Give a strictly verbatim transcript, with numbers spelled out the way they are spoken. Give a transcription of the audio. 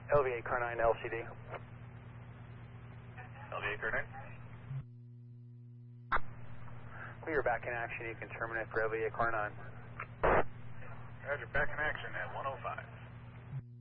L V eight car nine L C D. L V eight car nine. We are back in action. You can terminate for L V eight car nine. Roger, back in action at one oh five.